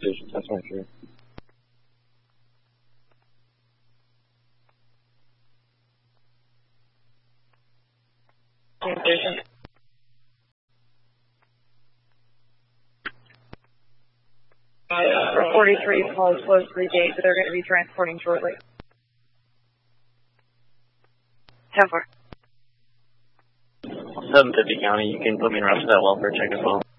station, that's not true. Station. For 43, call is closed to the gate, but they're going to be transporting shortly. 10-4. 750 County, you can put me in route to that welfare check as well.